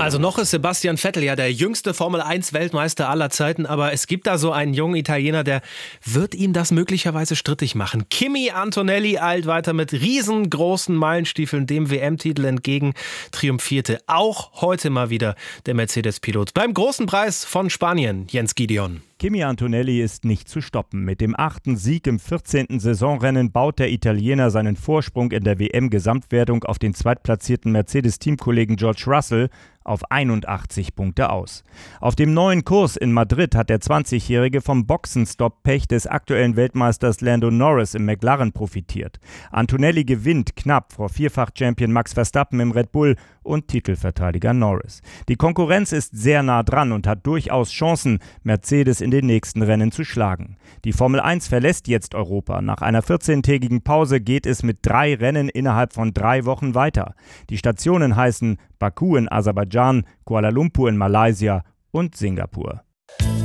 Also noch ist Sebastian Vettel ja der jüngste Formel-1-Weltmeister aller Zeiten, aber es gibt da so einen jungen Italiener, der wird ihm das möglicherweise strittig machen. Kimi Antonelli eilt weiter mit riesengroßen Meilenstiefeln dem WM-Titel entgegen, triumphierte auch heute mal wieder der Mercedes-Pilot beim großen Preis von Spanien, Jens Gideon. Kimi Antonelli ist nicht zu stoppen. Mit dem 8. Sieg im 14. Saisonrennen baut der Italiener seinen Vorsprung in der WM-Gesamtwertung auf den zweitplatzierten Mercedes-Teamkollegen George Russell auf 81 Punkte aus. Auf dem neuen Kurs in Madrid hat der 20-Jährige vom Boxenstopp-Pech des aktuellen Weltmeisters Lando Norris im McLaren profitiert. Antonelli gewinnt knapp vor Vierfach-Champion Max Verstappen im Red Bull und Titelverteidiger Norris. Die Konkurrenz ist sehr nah dran und hat durchaus Chancen, Mercedes in den nächsten Rennen zu schlagen. Die Formel 1 verlässt jetzt Europa. Nach einer 14-tägigen Pause geht es mit 3 Rennen innerhalb von 3 Wochen weiter. Die Stationen heißen Baku in Aserbaidschan, Kuala Lumpur in Malaysia und Singapur.